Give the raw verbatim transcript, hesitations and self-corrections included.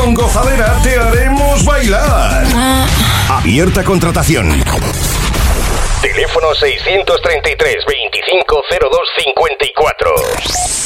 Con Gozadera te haremos bailar. Abierta contratación. Teléfono seiscientos treinta y tres, veinticinco, cero dos cincuenta y cuatro.